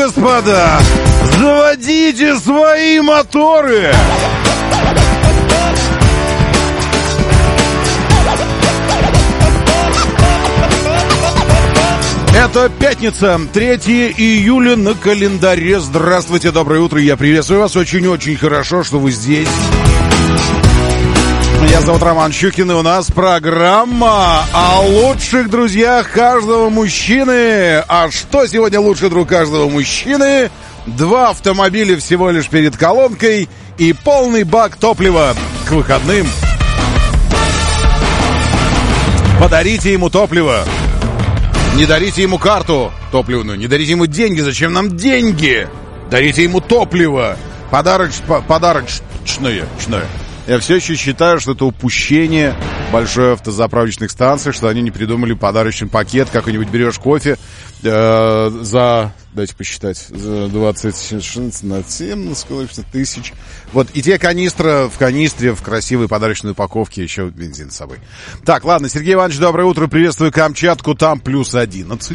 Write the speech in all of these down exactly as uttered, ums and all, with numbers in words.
Господа, заводите свои моторы! Это пятница, третьего июля на календаре. Здравствуйте, доброе утро, я приветствую вас. Очень-очень хорошо, что вы здесь. Меня зовут Роман Щукин, и у нас программа о лучших друзьях каждого мужчины. А что сегодня лучший друг каждого мужчины? Два автомобиля всего лишь перед колонкой и полный бак топлива к выходным. Подарите ему топливо. Не дарите ему карту топливную, не дарите ему деньги. Зачем нам деньги? Дарите ему топливо. Подароч, подарочное. Я все еще считаю, что это упущение большой автозаправочных станций, что они не придумали подарочный пакет. Как-нибудь берешь кофе э, за, дайте посчитать, за двадцать шесть на семь, сколько тысяч. Вот, и те канистры в канистре, в красивой подарочной упаковке, еще бензин с собой. Так, ладно, Сергей Иванович, доброе утро, приветствую Камчатку, там плюс одиннадцать.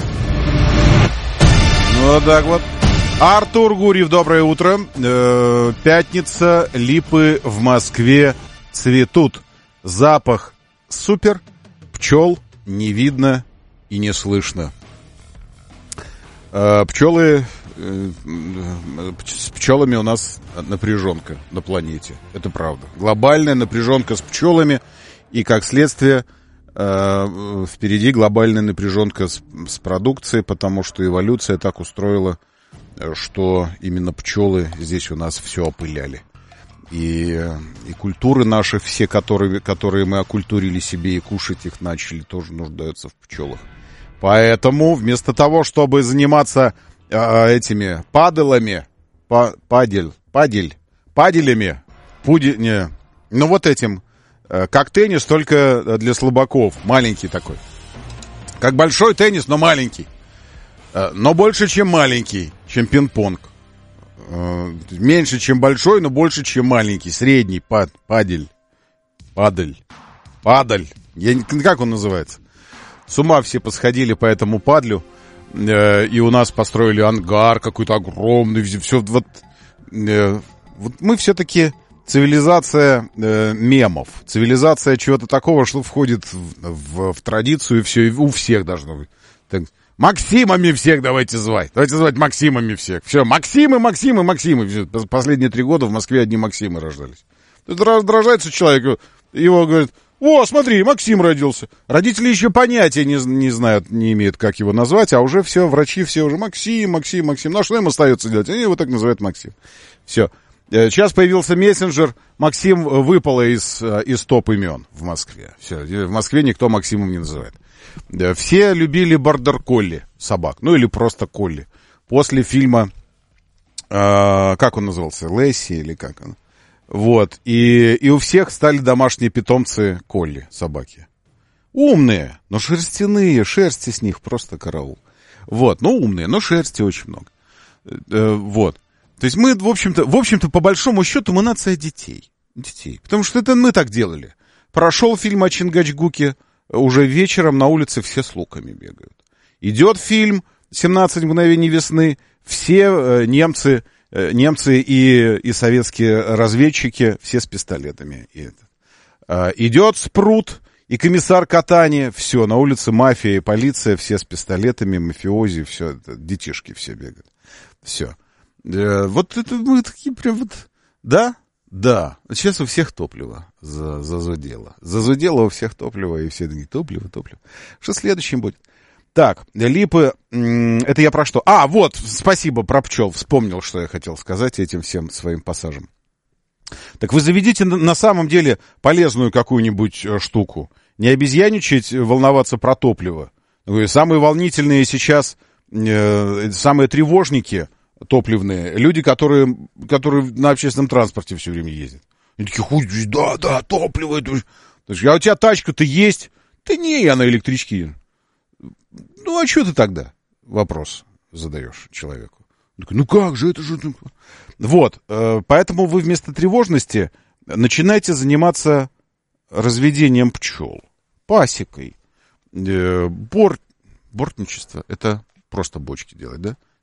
Вот так вот. Артур Гурьев, доброе утро. Э, пятница, липы в Москве цветут. Запах супер, пчел не видно и не слышно. Э, пчелы, э, с пчелами у нас напряженка на планете. Это правда. Глобальная напряженка с пчелами, и как следствие э, впереди глобальная напряженка с, с продукцией, потому что эволюция так устроила, что именно пчелы здесь у нас все опыляли. И, и культуры наши, все, которые, которые мы окультурили себе и кушать их начали, тоже нуждаются в пчелах. Поэтому вместо того, чтобы заниматься э, этими паделами, па, падель, падель, паделями, пуди, не, ну вот этим, э, как теннис, только для слабаков, маленький такой. Как большой теннис, но маленький. Но больше, чем маленький, чем пинг-понг. Меньше, чем большой, но больше, чем маленький. Средний, пад, падель. Падель. Падаль. Я не, как он называется? С ума все посходили по этому падлю. И у нас построили ангар какой-то огромный. Все, вот, вот мы все-таки цивилизация мемов. Цивилизация чего-то такого, что входит в, в, в традицию. И все, и у всех должно быть. Так, Максимами всех давайте звать. Давайте звать Максимами всех. Все, Максимы, Максимы, Максимы. Все. Последние три года в Москве одни Максимы рождались. Тут раздражается человек, его говорит: о, смотри, Максим родился. Родители еще понятия не, не знают, не имеют, как его назвать, а уже все, врачи все уже Максим, Максим, Максим. Ну, а что им остается делать? Они его так называют Максим. Все. Сейчас появился мессенджер. Максим выпало из, из топ имен в Москве. Все. В Москве никто Максимом не называет. Все любили бордер-колли собак, ну или просто колли. После фильма, э, как он назывался, Лесси или как он? Вот, и, и у всех стали домашние питомцы колли, собаки. Умные, но шерстяные, шерсти с них просто караул. Вот, ну умные, но шерсти очень много. Э, вот, то есть мы, в общем-то, в общем-то, по большому счету, мы нация детей. Детей, потому что это мы так делали. Прошел фильм о Чингачгуке. Уже вечером на улице все с луками бегают. Идет фильм «семнадцать мгновений весны», все э, немцы, э, немцы и, и советские разведчики, все с пистолетами. И это. Э, идет «Спрут» и комиссар Катани, все, на улице мафия и полиция, все с пистолетами, мафиози, все, это, детишки все бегают. Все. Э, вот это мы такие прям вот, да? Да, сейчас у всех топливо за, зазудело. Зазудело у всех топливо, и все такие: топливо, топливо. Что следующим будет? Так, липы, это я про что? А, вот, спасибо, про пчел. Вспомнил, что я хотел сказать этим всем своим пассажем. Так вы заведите на самом деле полезную какую-нибудь штуку. Не обезьяничать, волноваться про топливо. Самые волнительные сейчас, самые тревожники топливные, люди, которые, которые на общественном транспорте все время ездят. Они такие: хуй, да, да, топливо. Это... А у тебя тачка-то есть? Да не, я на электричке. Ну, а что ты тогда? Вопрос задаешь человеку. Он такой: ну как же, это же... Вот, поэтому вы вместо тревожности начинайте заниматься разведением пчел, пасекой. Бор... Бортничество — это просто бочки делать, да?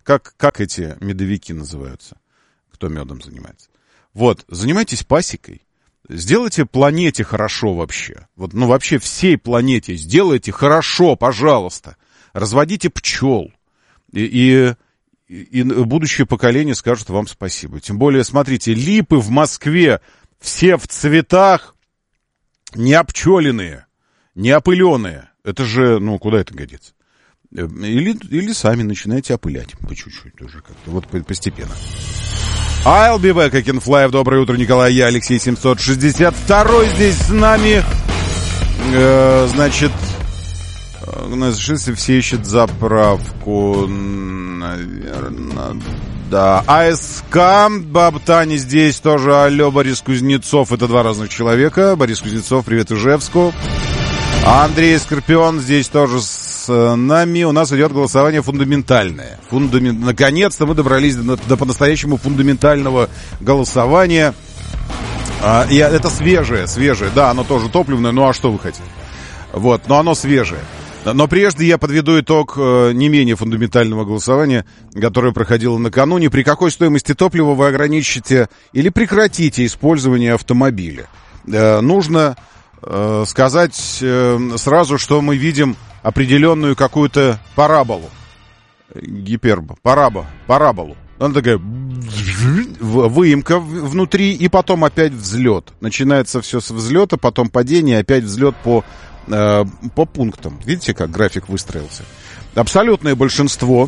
как, как эти медовики называются, кто медом занимается. Вот, занимайтесь пасекой. Сделайте планете хорошо вообще. Вот, ну, вообще всей планете сделайте хорошо, пожалуйста. Разводите пчел. И, и, и будущее поколение скажет вам спасибо. Тем более, смотрите, липы в Москве все в цветах, не обпчеленные, не опыленные. Это же, ну, куда это годится? Или, или сами начинаете опылять по чуть-чуть тоже как-то, вот постепенно. I'll be back, I can fly. Доброе утро, Николай. Я Алексей семьсот шестьдесят два здесь с нами. Э, значит, у нас все ищут заправку. Наверное, да. АСК, Баб Таня здесь тоже. Алло, Борис Кузнецов. Это два разных человека. Борис Кузнецов, привет Ижевску. Андрей Скорпион здесь тоже с нами. У нас идет голосование фундаментальное. Фундамент... Наконец-то мы добрались до, до по-настоящему фундаментального голосования. А, и это свежее, свежее. Да, оно тоже топливное, ну а что вы хотите? Вот, но оно свежее. Но прежде я подведу итог не менее фундаментального голосования, которое проходило накануне. При какой стоимости топлива вы ограничите или прекратите использование автомобиля? Э, нужно... сказать сразу, что мы видим определенную какую-то параболу. Гипербо. Параба. Параболу. Она такая выемка внутри, и потом опять взлет. Начинается все с взлета, потом падение, опять взлет по, э, по пунктам. Видите, как график выстроился? Абсолютное большинство.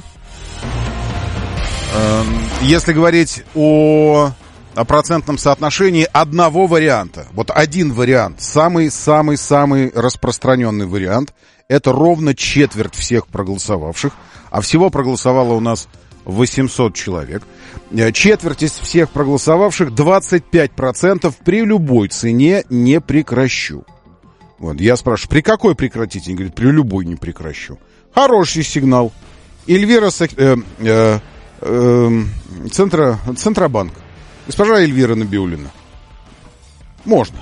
Э, если говорить о... о процентном соотношении одного варианта. Вот один вариант, самый-самый-самый распространенный вариант, это ровно четверть всех проголосовавших, а всего проголосовало у нас восемьсот человек. Четверть из всех проголосовавших, двадцать пять процентов при любой цене не прекращу. Вот, я спрашиваю, при какой прекратите? Они говорят, при любой не прекращу. Хороший сигнал. Эльвира, э, э, э, Центра, Центробанк. Госпожа Эльвира Набиуллина. Можно.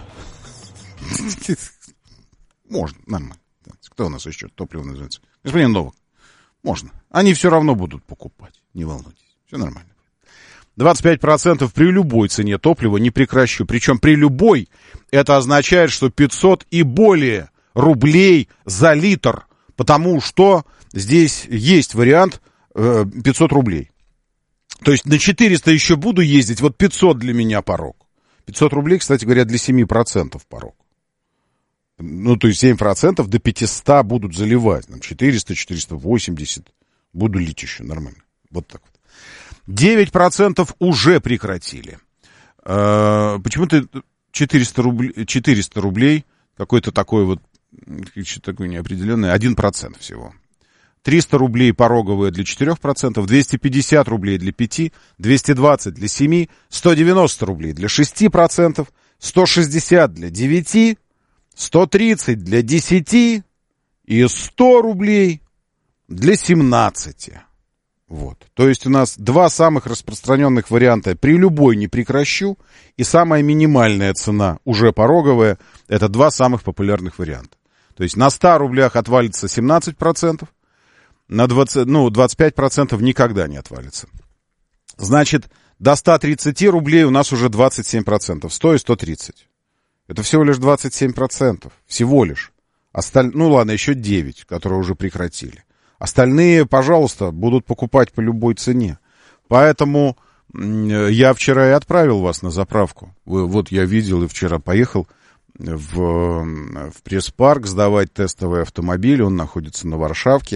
Можно, нормально. Кто у нас еще топливо называется? Господин Новак. Можно. Они все равно будут покупать. Не волнуйтесь. Все нормально. двадцать пять процентов при любой цене топлива не прекращу. Причем при любой это означает, что пятьсот и более рублей за литр. Потому что здесь есть вариант э, пятьсот рублей. То есть на четыреста еще буду ездить, вот пятьсот для меня порог. пятьсот рублей, кстати говоря, для семь процентов порог. Ну, то есть семь процентов до пятьсот будут заливать. четыреста, четыреста восемьдесят буду лить еще нормально. Вот так вот. девять процентов уже прекратили. А, почему-то четыреста рублей, четыреста рублей, какой-то такой вот, что-то такое неопределенное, один процент всего. триста рублей пороговые для четыре процента, двести пятьдесят рублей для пять процентов, двести двадцать для семь процентов, сто девяносто рублей для шесть процентов, сто шестьдесят для девять процентов, сто тридцать для десять процентов и сто рублей для семнадцать процентов. Вот. То есть у нас два самых распространенных варианта при любой не прекращу, и самая минимальная цена, уже пороговая, это два самых популярных варианта. То есть на ста рублях отвалится семнадцать процентов, на двадцать, ну, двадцать пять процентов никогда не отвалится. Значит, до ста тридцати рублей у нас уже двадцать семь процентов. сто и сто тридцать. Это всего лишь двадцать семь процентов. Всего лишь. Осталь... Ну ладно, еще девять, которые уже прекратили. Остальные, пожалуйста, будут покупать по любой цене. Поэтому я вчера и отправил вас на заправку. Вы, вот я видел и вчера поехал в, в пресс-парк сдавать тестовый автомобиль. Он находится на Варшавке.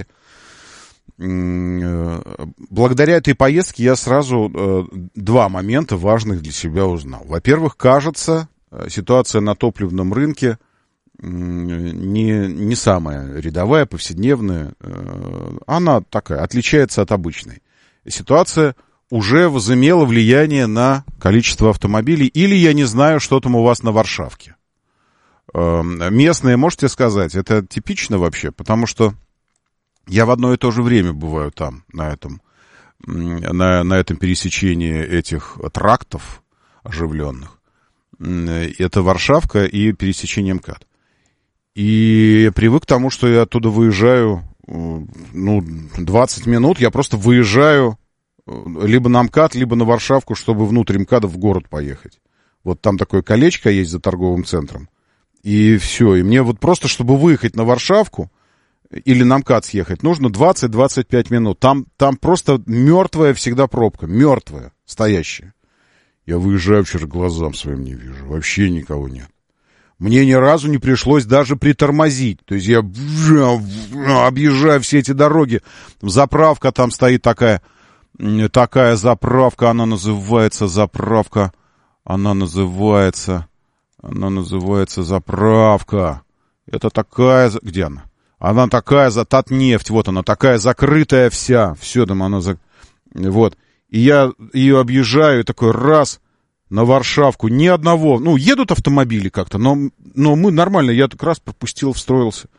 Благодаря этой поездке я сразу э, два момента важных для себя узнал. Во-первых, кажется, ситуация на топливном рынке э, не, не самая рядовая, повседневная. Э, она такая, отличается от обычной. Ситуация уже возымела влияние на количество автомобилей. Или я не знаю, что там у вас на Варшавке. Э, местные, можете сказать, это типично вообще, потому что я в одно и то же время бываю там, на этом, на, на этом пересечении этих трактов оживленных. Это Варшавка и пересечение МКАД. И я привык к тому, что я оттуда выезжаю, ну, двадцать минут, я просто выезжаю либо на МКАД, либо на Варшавку, чтобы внутрь МКАДа в город поехать. Вот там такое колечко есть за торговым центром. И все. И мне вот просто, чтобы выехать на Варшавку или на МКАД съехать, нужно двадцать-двадцать пять минут. Там, там просто мертвая всегда пробка. Мертвая, стоящая. Я выезжаю вчера, глазам своим не вижу. Вообще никого нет. Мне ни разу не пришлось даже притормозить. То есть я объезжаю все эти дороги. Заправка там стоит такая, такая заправка, она называется заправка, она называется, она называется заправка. Это такая, где она? Она такая, за Татнефть, вот она, такая закрытая вся. Все там она, за... вот. И я ее объезжаю, и такой раз... На Варшавку ни одного. Ну, едут автомобили как-то, но, но мы нормально. Я так раз пропустил, встроился.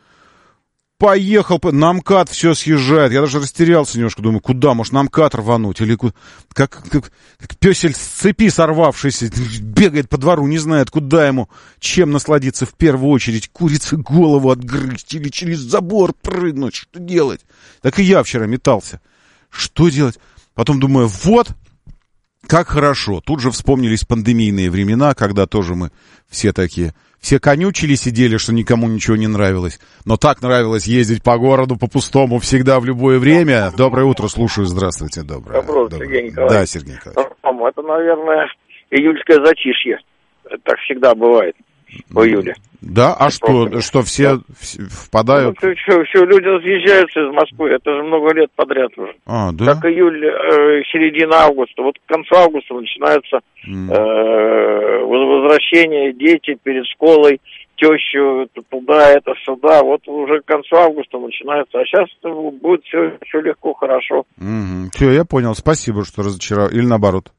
Поехал, на МКАД все съезжает. Я даже растерялся немножко, думаю, куда? Может, на МКАД рвануть? Или как, как, как песель с цепи сорвавшийся, бегает по двору, не знает, куда ему, чем насладиться в первую очередь. Курице голову отгрызть или через забор прыгнуть. Что делать? Так и я вчера метался. Что делать? Потом думаю, вот... Как хорошо. Тут же вспомнились пандемийные времена, когда тоже мы все такие, все конючили, сидели, что никому ничего не нравилось. Но так нравилось ездить по городу, по пустому, всегда, в любое время. Доброе утро, слушаю. Здравствуйте, доброе. Доброе утро, Сергей Николаевич. Да, Сергей Николаевич. Это, наверное, июльское затишье. Так всегда бывает в июле. Да? А что, что все да. впадают? Ну, все, все, люди разъезжаются из Москвы. Это же много лет подряд уже. А, да? Как июль, э, середина августа. Вот к концу августа начинается mm. э, возвращение, дети перед школой, тещу туда, это сюда. Вот уже к концу августа начинается. А сейчас будет все, все легко, хорошо. Mm-hmm. Все, я понял. Спасибо, что разочаровал. Или наоборот.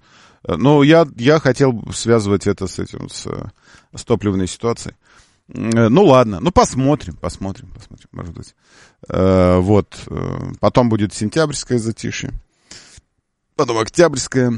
Ну, я, я хотел связывать это с этим, с, с топливной ситуацией. Ну, ладно. Ну, посмотрим, посмотрим, посмотрим, может быть. Э, вот. Потом будет сентябрьское затишье. Потом октябрьское.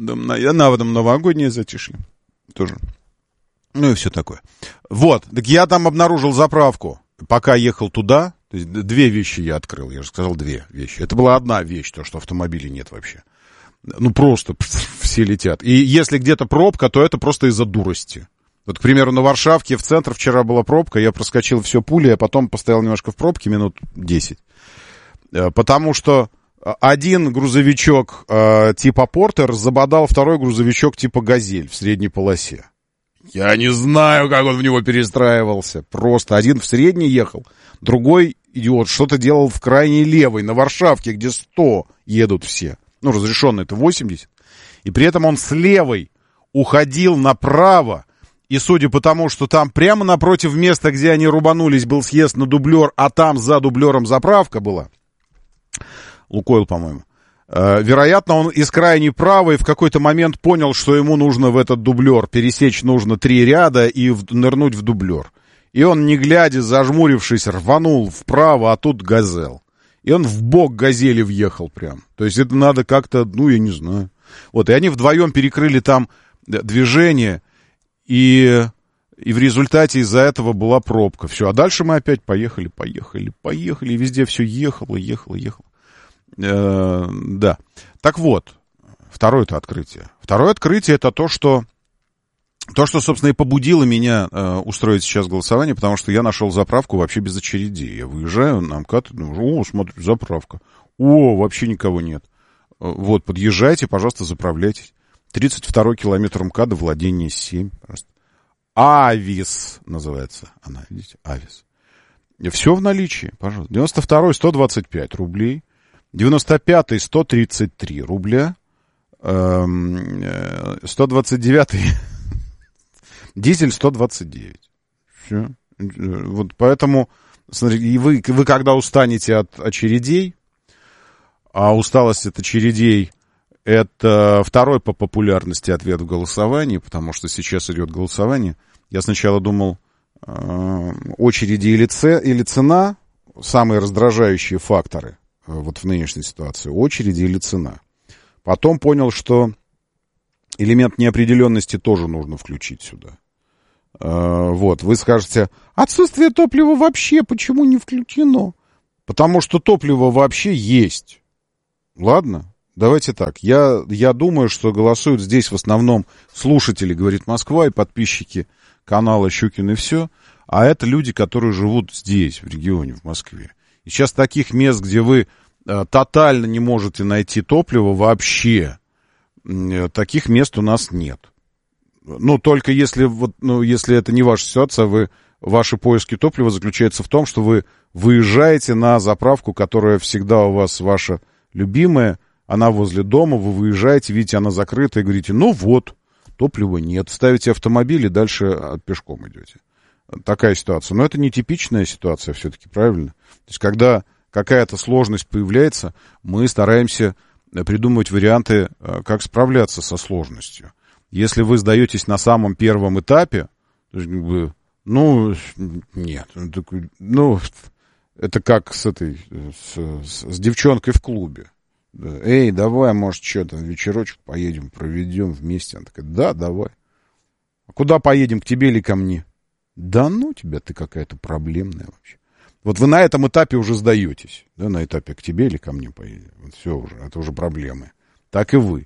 Потом новогоднее затишье. Тоже. Ну, и все такое. Вот. Так я там обнаружил заправку. Пока ехал туда, то есть две вещи я открыл. Я же сказал две вещи. Это была одна вещь, то, что автомобилей нет вообще. Ну, просто все летят. И если где-то пробка, то это просто из-за дурости. Вот, к примеру, на Варшавке в центр вчера была пробка, я проскочил все пули, а потом постоял немножко в пробке, минут десять. Потому что один грузовичок э, типа Портер забодал второй грузовичок типа Газель в средней полосе. Я не знаю, как он в него перестраивался. Просто один в средней ехал, другой идиот что-то делал в крайней левой, на Варшавке, где сто едут все. Ну, разрешенный это восемьдесят. И при этом он с левой уходил направо. И судя по тому, что там прямо напротив места, где они рубанулись, был съезд на дублер, а там за дублером заправка была. Лукойл, по-моему. Э, вероятно, он из крайней правой в какой-то момент понял, что ему нужно в этот дублер. Пересечь нужно три ряда и в, нырнуть в дублер. И он, не глядя, зажмурившись, рванул вправо, а тут газель. И он в бок Газели въехал прям. То есть это надо как-то, ну, я не знаю. Вот, и они вдвоем перекрыли там движение, и, и в результате из-за этого была пробка. Все, а дальше мы опять поехали, поехали, поехали, и везде все ехало, ехало, ехало. Э, да. Так вот, второе-то открытие. Второе открытие — это то, что То, что, собственно, и побудило меня э, устроить сейчас голосование, потому что я нашел заправку вообще без очередей. Я выезжаю на МКАД, думаю, о, смотрю, заправка. О, вообще никого нет. Вот, подъезжайте, пожалуйста, заправляйтесь. тридцать второй километр МКАДа, владение семь. Пожалуйста. Авис называется она, видите, Авис. Все в наличии, пожалуйста. девяносто второй сто двадцать пять рублей. девяносто пятый сто тридцать три рубля. сто двадцать девятый... Дизель сто двадцать девять. Все. Вот поэтому, смотрите, вы, вы когда устанете от очередей, а усталость от очередей — это второй по популярности ответ в голосовании, потому что сейчас идет голосование. Я сначала думал, э, очереди или, це, или цена, самые раздражающие факторы э, вот в нынешней ситуации, очереди или цена. Потом понял, что элемент неопределенности тоже нужно включить сюда. Uh, вот, вы скажете, отсутствие топлива вообще, почему не включено? Потому что топливо вообще есть. Ладно? Давайте так. Я, я думаю, что голосуют здесь в основном слушатели, говорит Москва, и подписчики канала Щукин и все. А это люди, которые живут здесь, в регионе, в Москве. И сейчас таких мест, где вы э, тотально не можете найти топливо вообще, э, таких мест у нас нет. Ну, только если, вот, ну, если это не ваша ситуация, вы, ваши поиски топлива заключаются в том, что вы выезжаете на заправку, которая всегда у вас ваша любимая, она возле дома, вы выезжаете, видите, она закрыта, и говорите, ну вот, топлива нет. Ставите автомобиль и дальше пешком идете. Такая ситуация. Но это не типичная ситуация все-таки, правильно? То есть, когда какая-то сложность появляется, мы стараемся придумывать варианты, как справляться со сложностью. Если вы сдаетесь на самом первом этапе, ну, нет, ну, это как с этой, с, с, с девчонкой в клубе. Эй, давай, может, что-то, вечерочек поедем, проведем вместе. Она такая, да, давай. А куда поедем, к тебе или ко мне? Да ну тебя, ты какая-то проблемная вообще. Вот вы на этом этапе уже сдаетесь, да, на этапе к тебе или ко мне поедем. Вот все уже, это уже проблемы. Так и вы.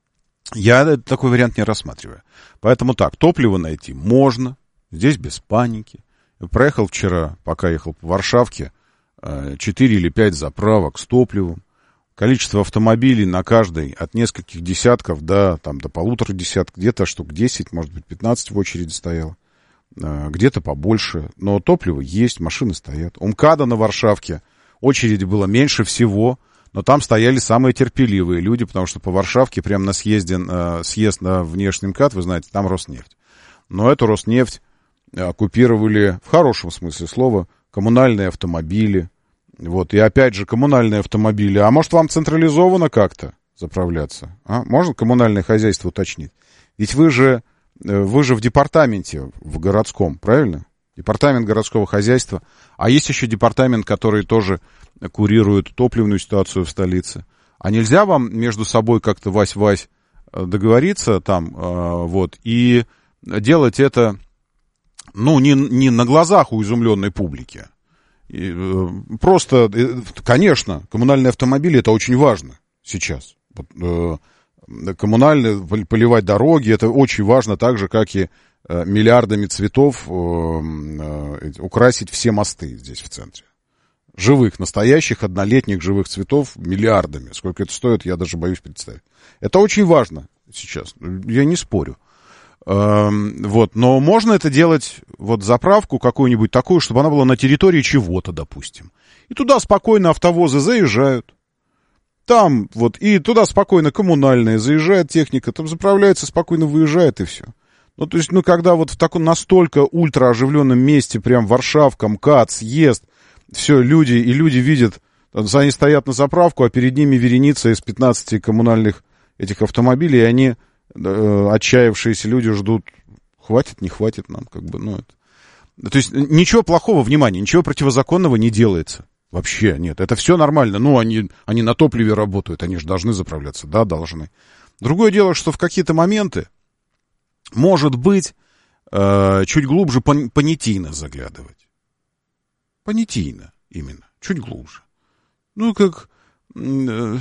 Я такой вариант не рассматриваю. Поэтому так, топливо найти можно, здесь без паники. Я проехал вчера, пока ехал по Варшавке, четыре или пять заправок с топливом. Количество автомобилей на каждой от нескольких десятков до, там, до полутора десятков, где-то штук десять, может быть, пятнадцать в очереди стояло, где-то побольше. Но топливо есть, машины стоят. У МКАДа на Варшавке очереди было меньше всего, но там стояли самые терпеливые люди, потому что по Варшавке прямо на съезде, съезд на внешний МКАД, вы знаете, там Роснефть. Но эту Роснефть оккупировали, в хорошем смысле слова, коммунальные автомобили. Вот, и опять же, коммунальные автомобили. А может, вам централизованно как-то заправляться? А? Можно коммунальное хозяйство уточнить? Ведь вы же, вы же в департаменте, в городском, правильно? Департамент городского хозяйства. А есть еще департамент, который тоже курирует топливную ситуацию в столице. А нельзя вам между собой как-то вась-вась договориться там, вот, и делать это, ну, не, не на глазах у изумленной публики? И, э, просто, э, конечно, коммунальные автомобили — это очень важно сейчас. Э, коммунальные, поливать дороги — это очень важно, так же, как и э, миллиардами цветов э, э, украсить все мосты здесь в центре. Живых, настоящих, однолетних живых цветов миллиардами. Сколько это стоит, я даже боюсь представить. Это очень важно сейчас, я не спорю. Вот, но можно это делать, вот заправку какую-нибудь такую, чтобы она была на территории чего-то, допустим. И туда спокойно автовозы заезжают. Там вот, и туда спокойно коммунальные заезжает техника, там заправляется, спокойно выезжает, и все. Ну, то есть, ну, когда вот в таком настолько ультраоживленном месте, прям Варшавка, МКАД, съезд, все, люди, и люди видят, они стоят на заправку, а перед ними вереница из пятнадцати коммунальных этих автомобилей, и они... отчаявшиеся люди ждут, хватит, не хватит нам, как бы, ну, это... То есть, ничего плохого, внимание, ничего противозаконного не делается. Вообще нет, это все нормально. Ну, они, они на топливе работают, они же должны заправляться, да, должны. Другое дело, что в какие-то моменты, может быть, э, чуть глубже пон- понятийно заглядывать. Понятийно именно, чуть глубже. Ну, как... Э,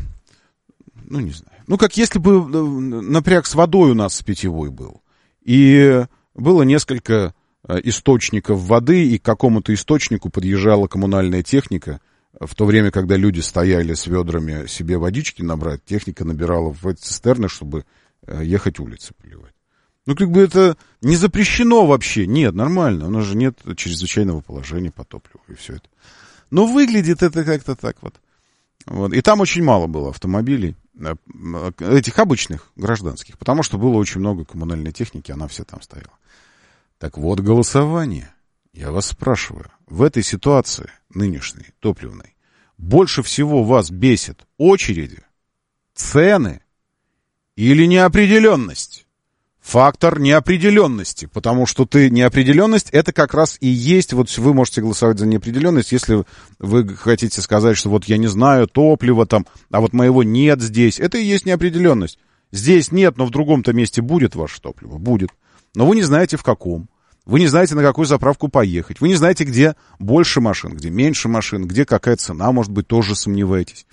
ну, не знаю. Ну, как если бы напряг с водой у нас питьевой был. И было несколько источников воды, и к какому-то источнику подъезжала коммунальная техника. В то время, когда люди стояли с ведрами себе водички набрать, техника набирала в эти цистерны, чтобы ехать улицы поливать. Ну, как бы это не запрещено вообще. Нет, нормально. У нас же нет чрезвычайного положения по топливу и все это. Но выглядит это как-то так вот. Вот. И там очень мало было автомобилей, этих обычных, гражданских, потому что было очень много коммунальной техники, она вся там стояла. Так вот, голосование. Я вас спрашиваю, в этой ситуации нынешней, топливной, больше всего вас бесит очереди, цены или неопределенность? Фактор неопределенности, потому что ты неопределенность, это как раз и есть, вот вы можете голосовать за неопределенность, если вы хотите сказать, что вот я не знаю, топливо там, а вот моего нет здесь, это и есть неопределенность. Здесь нет, но в другом-то месте будет ваше топливо, будет, но вы не знаете в каком, вы не знаете, на какую заправку поехать, вы не знаете, где больше машин, где меньше машин, где какая цена, может быть, тоже сомневаетесь.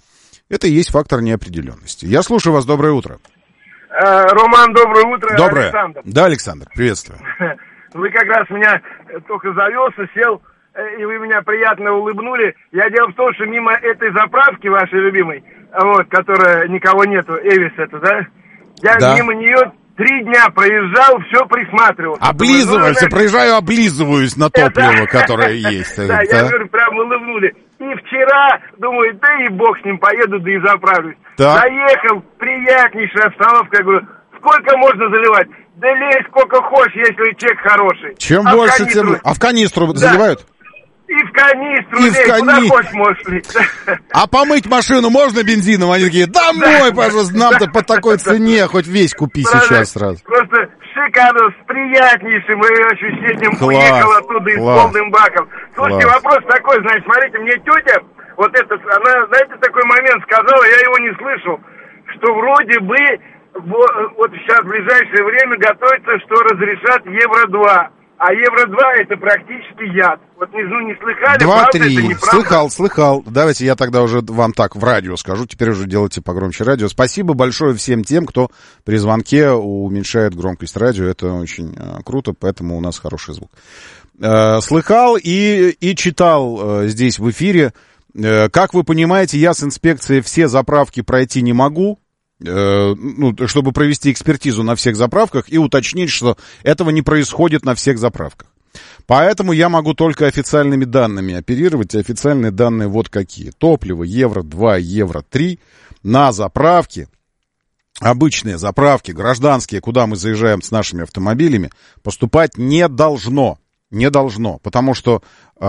Это и есть фактор неопределенности. Я слушаю вас, доброе утро. Роман, доброе утро. Доброе. Александр. Да, Александр, приветствую. Вы как раз меня только завелся, сел, и вы меня приятно улыбнули. Я дело в том, что мимо этой заправки вашей любимой, вот, которая никого нету, Эвис это, да? Я да. мимо нее три дня проезжал, все присматривал. Облизываешься, ну, проезжаю, облизываюсь на топливо, которое есть. Да, я говорю, прям улыбнули. И вчера, думаю, да и бог с ним, поеду, да и заправлюсь. Заехал, приятнейшая обстановка, я говорю, сколько можно заливать? Да лезь сколько хочешь, если чек хороший. Чем а больше, тем... А в канистру да. заливают? И в канистру, и лезь, в кани... куда хочешь можешь лезть. А помыть машину можно бензином? Они такие, домой, да. пожалуйста, нам-то по такой цене, хоть весь купи просто, сейчас сразу. Просто шикарно, с приятнейшим ощущением класс, уехал оттуда и с полным баком. Слушайте, класс. Вопрос такой, значит, смотрите, мне тетя, вот это, она, знаете, такой момент сказала, я его не слышал, что вроде бы вот сейчас в ближайшее время готовится, что разрешат евро два. А евро два это практически яд. Вот не, ну, не слыхали, два-три. Слыхал, слыхал. Давайте я тогда уже вам так в радио скажу. Теперь уже делайте погромче радио. Спасибо большое всем тем, кто при звонке уменьшает громкость радио. Это очень э, круто, поэтому у нас хороший звук. Э, слыхал и, и читал э, здесь в эфире. Э, как вы понимаете, я с инспекцией все заправки пройти не могу. Ну, чтобы провести экспертизу на всех заправках и уточнить, что этого не происходит на всех заправках. Поэтому я могу только официальными данными оперировать, и официальные данные вот какие. Топливо евро два, евро три на заправке, обычные заправки, гражданские, куда мы заезжаем с нашими автомобилями, поступать не должно. Не должно, потому что э,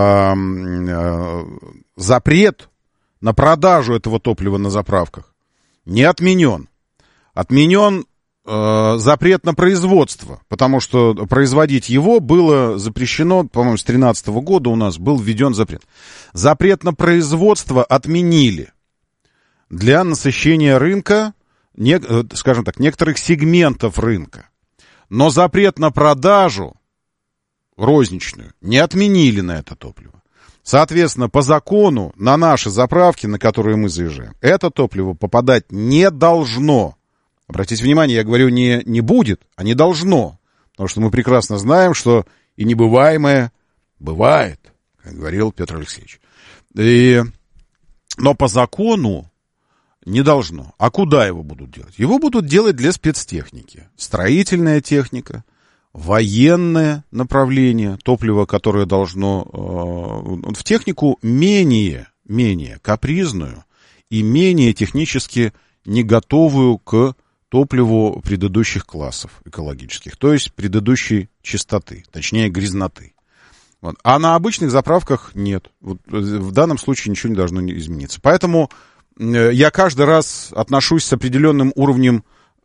э, запрет на продажу этого топлива на заправках не отменен. Отменен э, запрет на производство, потому что производить его было запрещено, по-моему, с две тысячи тринадцатого года у нас был введен запрет. Запрет на производство отменили для насыщения рынка, не, скажем так, некоторых сегментов рынка. Но запрет на продажу розничную не отменили на это топливо. Соответственно, по закону на наши заправки, на которые мы заезжаем, это топливо попадать не должно. Обратите внимание, я говорю не, не будет, а не должно. Потому что мы прекрасно знаем, что и небываемое бывает, как говорил Петр Алексеевич. И... Но по закону не должно. А куда его будут делать? Его будут делать для спецтехники. Строительная техника, военное направление, топливо, которое должно э, в технику менее, менее капризную и менее технически не готовую к топливу предыдущих классов экологических, то есть предыдущей чистоты, точнее грязноты. Вот. А на обычных заправках нет. Вот в данном случае ничего не должно измениться. Поэтому э, я каждый раз отношусь с определенным уровнем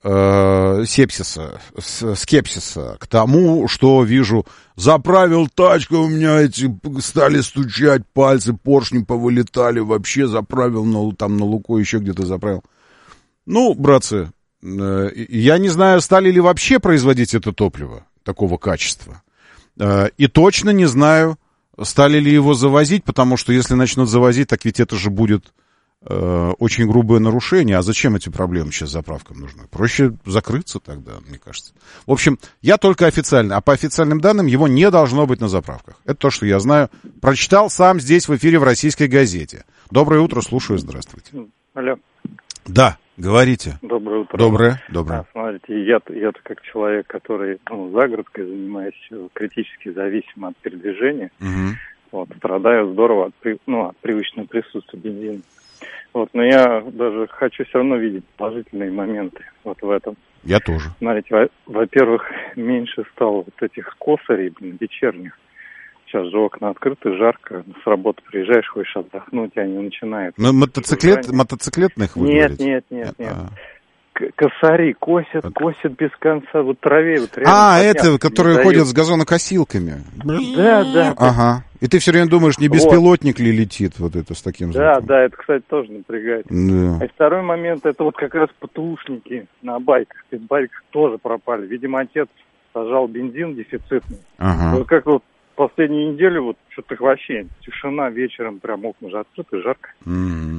сепсиса, скепсиса к тому, что вижу, заправил тачку, у меня эти стали стучать пальцы, поршни повылетали, вообще заправил, на, там на Луку еще где-то заправил. Ну, братцы, я не знаю, стали ли вообще производить это топливо такого качества. И точно не знаю, стали ли его завозить, потому что если начнут завозить, так ведь это же будет очень грубое нарушение. А зачем эти проблемы сейчас заправкам нужны? Проще закрыться тогда, мне кажется. В общем, я только официально. А по официальным данным его не должно быть на заправках. Это то, что я знаю. Прочитал сам здесь в эфире в «Российской газете». Доброе утро, слушаю, здравствуйте. Алло. Да, говорите. Доброе утро. Доброе, доброе. А, смотрите, я-то, я-то как человек, который ну, загородкой занимаюсь, критически зависим от передвижения. Угу. Вот, страдаю здорово от, ну, от привычного присутствия бензина. Вот, но я даже хочу все равно видеть положительные моменты вот в этом. Я тоже. Смотрите, во- во-первых, меньше стало вот этих косарей, блин, вечерних. Сейчас же окна открыты, жарко, с работы приезжаешь, хочешь отдохнуть, они начинают. Но мотоциклет, мотоциклетных вы Нет, говорите? нет, нет, нет. А-а. Косари косят, а... косят без конца, вот траве. Вот а, это, которые ходят с газонокосилками. Да, да. Ага. И ты все время думаешь, не беспилотник вот. Ли летит вот это с таким да, звуком? Да, да, это, кстати, тоже напрягает. Да. А второй момент, это вот как раз ПТУшники на байках, на байках тоже пропали. Видимо, отец сажал бензин дефицитный. Ага. Вот как вот последнюю неделю вот что-то вообще тишина, вечером прям окна же открыты, жарко. Mm-hmm.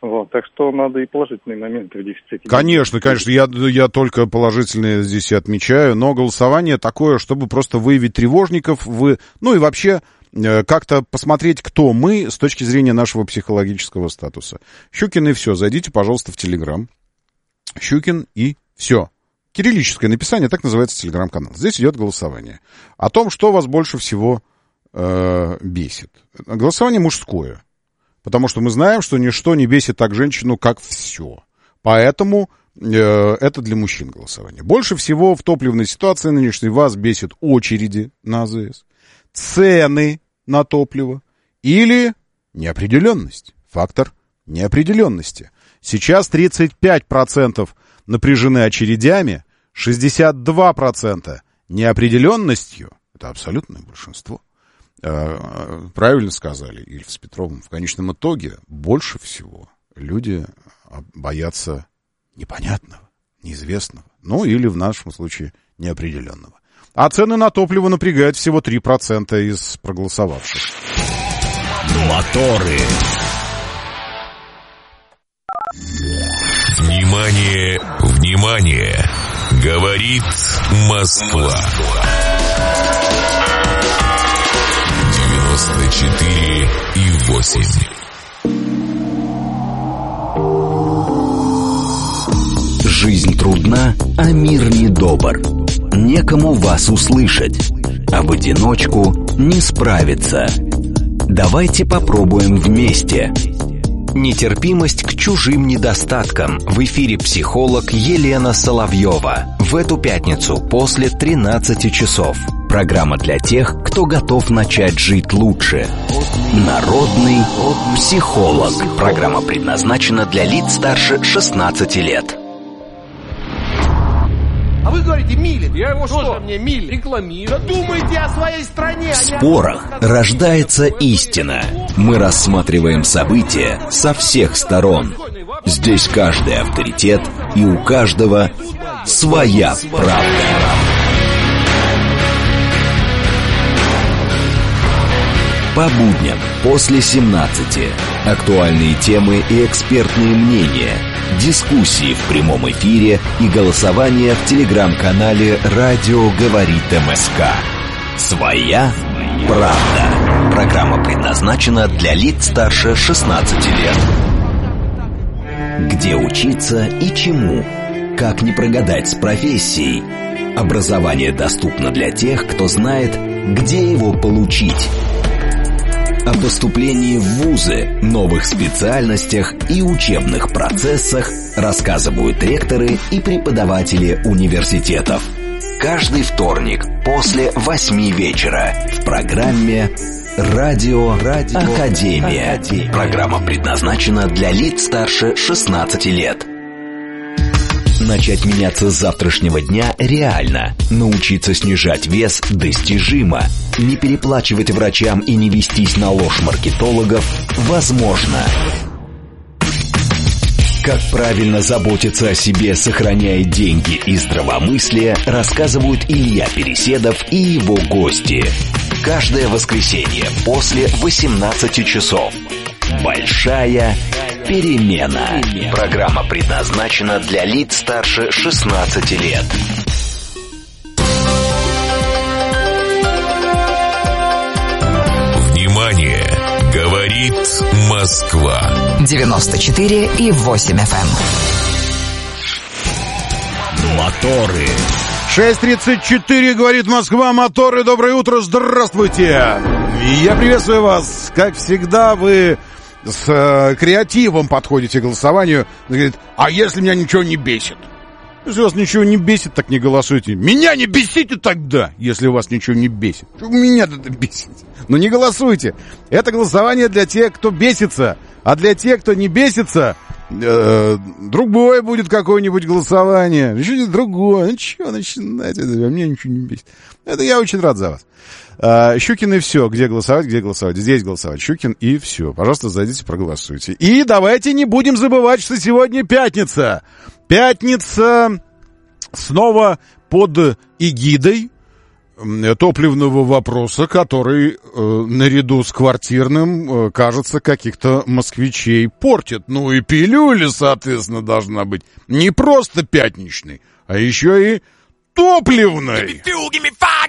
Вот, так что надо и положительные моменты в дефиците. Конечно, конечно, я, я только положительные здесь и отмечаю, но голосование такое, чтобы просто выявить тревожников, вы, ну и вообще э, как-то посмотреть, кто мы с точки зрения нашего психологического статуса. Щукин и все, зайдите, пожалуйста, в Телеграм. Щукин и все. Кириллическое написание, так называется Телеграм-канал. Здесь идет голосование. О том, что вас больше всего э, бесит. Голосование мужское. Потому что мы знаем, что ничто не бесит так женщину, как все. Поэтому э, это для мужчин голосование. Больше всего в топливной ситуации нынешней вас бесит очереди на АЗС, цены на топливо или неопределенность. Фактор неопределенности. Сейчас тридцать пять процентов напряжены очередями, шестьдесят два процента неопределенностью. Это абсолютное большинство. Правильно сказали Ильф с Петровым, в конечном итоге больше всего люди боятся непонятного, неизвестного, ну или в нашем случае неопределенного. А цены на топливо напрягают всего три процента из проголосовавших. Моторы. Внимание, внимание! Говорит Москва. девяносто четыре и восемь. Жизнь трудна, а мир недобр. Некому вас услышать, а в одиночку не справиться. Давайте попробуем вместе. Нетерпимость к чужим недостаткам. В эфире психолог Елена Соловьева. В эту пятницу после тринадцати часов. Программа для тех, кто готов начать жить лучше. Народный психолог. Программа предназначена для лиц старше шестнадцати лет. А вы говорите, Милин. Я его что? Что мне Милин? Рекламирую. Думайте о своей стране. В спорах рождается истина. Мы рассматриваем события со всех сторон. Здесь каждый авторитет, и у каждого своя правда. По будням после семнадцати. Актуальные темы и экспертные мнения. Дискуссии в прямом эфире и голосование в телеграм-канале «Радио говорит МСК». Своя правда. Программа предназначена для лиц старше шестнадцати лет. Где учиться и чему? Как не прогадать с профессией? Образование доступно для тех, кто знает, где его получить. О поступлении в вузы, новых специальностях и учебных процессах рассказывают ректоры и преподаватели университетов. Каждый вторник после восьми вечера в программе «Радио, Радио Академия». Академия. Программа предназначена для лиц старше шестнадцати лет. Начать меняться с завтрашнего дня реально. Научиться снижать вес достижимо. Не переплачивать врачам и не вестись на ложь маркетологов возможно. Как правильно заботиться о себе, сохраняя деньги и здравомыслие, рассказывают Илья Переседов и его гости. Каждое воскресенье после восемнадцати часов. Большая перемена. Программа предназначена для лиц старше шестнадцати лет. Внимание! Говорит Москва. девяносто четыре и восемь эф эм. Моторы. шесть тридцать четыре, говорит Москва, моторы, доброе утро, здравствуйте. Я приветствую вас. Как всегда, вы с э, креативом подходите к голосованию. Говорит, а если меня ничего не бесит? Если вас ничего не бесит, так не голосуйте. Меня не бесите тогда, если вас ничего не бесит. Что меня это бесит? Ну не голосуйте. Это голосование для тех, кто бесится. А для тех, кто не бесится, э, другое будет какое-нибудь голосование. Еще другое. Ну что начинать? Это, меня ничего не бесит. Это я очень рад за вас. Uh, Щукин и все. Где голосовать, где голосовать? Здесь голосовать. Щукин и все. Пожалуйста, зайдите, проголосуйте. И давайте не будем забывать, что сегодня пятница. Пятница снова под эгидой топливного вопроса, который э, наряду с квартирным, э, кажется, каких-то москвичей портит. Ну и пилюля, соответственно, должна быть не просто пятничной, а еще и топливной.